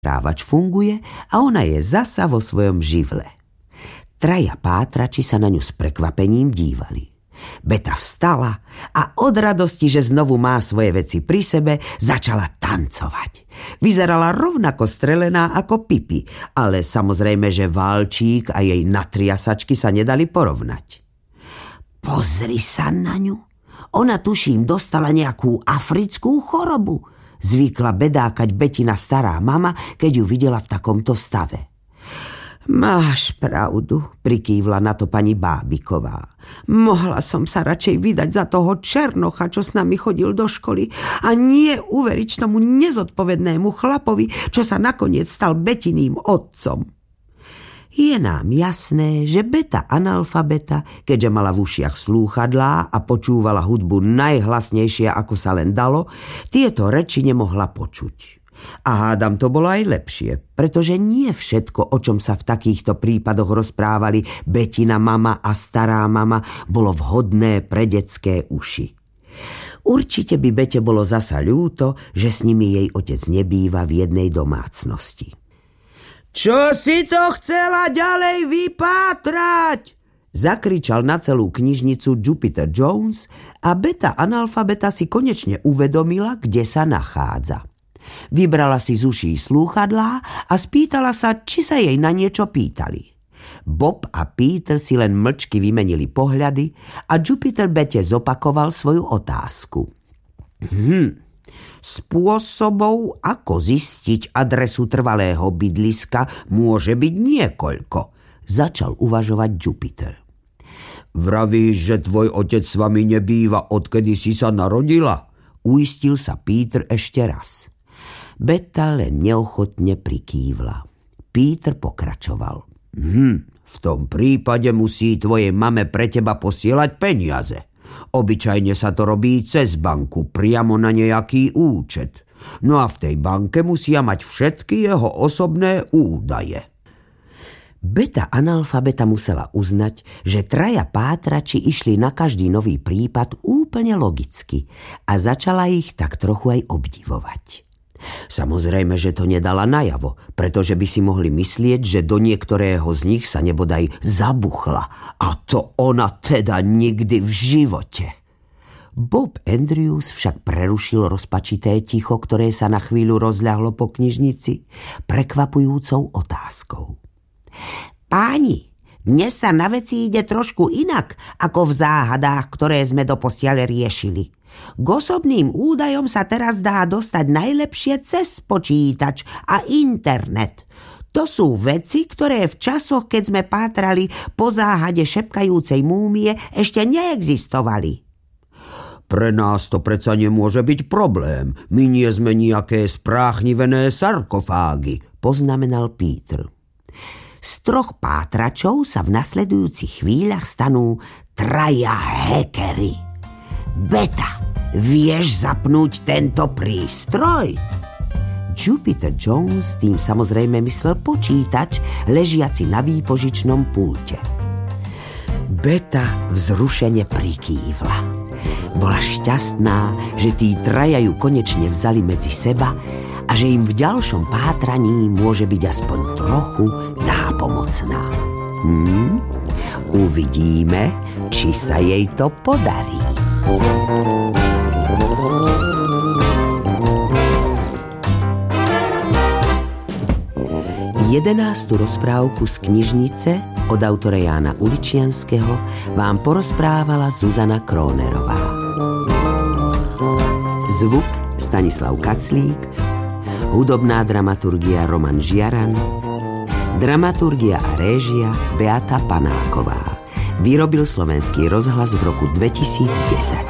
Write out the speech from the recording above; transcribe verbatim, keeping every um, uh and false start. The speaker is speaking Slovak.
Rávač funguje a ona je zasa vo svojom živle. Traja pátrači sa na ňu s prekvapením dívali. Beta vstala a od radosti, že znovu má svoje veci pri sebe, začala tancovať. Vyzerala rovnako strelená ako Pipi, ale samozrejme, že Valčík a jej natriasačky sa nedali porovnať. Pozri sa na ňu. Ona, tuším, dostala nejakú africkú chorobu, zvykla bedákať Betina stará mama, keď ju videla v takomto stave. Máš pravdu, prikývla na to pani Bábiková. Mohla som sa radšej vydať za toho černocha, čo s nami chodil do školy, a nie uveriť tomu nezodpovednému chlapovi, čo sa nakoniec stal Betiným otcom. Je nám jasné, že Beta analfabeta, keďže mala v ušiach slúchadlá a počúvala hudbu najhlasnejšie, ako sa len dalo, tieto reči nemohla počuť. A hádam, to bolo aj lepšie, pretože nie všetko, o čom sa v takýchto prípadoch rozprávali Betina mama a stará mama, bolo vhodné pre detské uši. Určite by Bete bolo zasa ľúto, že s nimi jej otec nebýva v jednej domácnosti. Čo si to chcela ďalej vypátrať? Zakričal na celú knižnicu Jupiter Jones a Beta analfabeta si konečne uvedomila, kde sa nachádza. Vybrala si z uší slúchadlá a spýtala sa, či sa jej na niečo pýtali. Bob a Peter si len mlčky vymenili pohľady a Jupiter Bete zopakoval svoju otázku. Hm... Spôsobov, ako zistiť adresu trvalého bydliska, môže byť niekoľko, začal uvažovať Jupiter. Vravíš, že tvoj otec s vami nebýva, odkedy si sa narodila? Uistil sa Peter ešte raz. Beta len neochotne prikývla. Peter pokračoval. Hm, v tom prípade musí tvojej mame pre teba posielať peniaze. Obyčajne sa to robí cez banku, priamo na nejaký účet. No a v tej banke musia mať všetky jeho osobné údaje. Beta analfabeta musela uznať, že traja pátrači išli na každý nový prípad úplne logicky a začala ich tak trochu aj obdivovať. Samozrejme, že to nedala najavo, pretože by si mohli myslieť, že do niektorého z nich sa nebodaj zabuchla, a to ona teda nikdy v živote. Bob Andrews však prerušil rozpačité ticho, ktoré sa na chvíľu rozľahlo po knižnici, prekvapujúcou otázkou. Páni, dnes sa na veci ide trošku inak, ako v záhadách, ktoré sme doposiaľ riešili. K osobným údajom sa teraz dá dostať najlepšie cez počítač a internet. To sú veci, ktoré v časoch, keď sme pátrali po záhade šepkajúcej múmie, ešte neexistovali. Pre nás to predsa nemôže byť problém. My nie sme nejaké spráchnivené sarkofágy, poznamenal Peter. Z troch pátračov sa v nasledujúcich chvíľach stanú traja hackery. Beta, vieš zapnúť tento prístroj? Jupiter Jones tým samozrejme myslel počítač, ležiaci na výpožičnom pulte. Beta vzrušene prikývla. Bola šťastná, že tí traja ju konečne vzali medzi seba a že im v ďalšom pátraní môže byť aspoň trochu nápomocná. Hm? Uvidíme, či sa jej to podarí. Jedenástu rozprávku z knižnice od autora Jána Uličianskeho vám porozprávala Zuzana Krónerová. Zvuk Stanislav Kaclík, hudobná dramaturgia Roman Žiaran, dramaturgia a réžia Beata Panáková. Vyrobil Slovenský rozhlas v roku dvetisícdesať.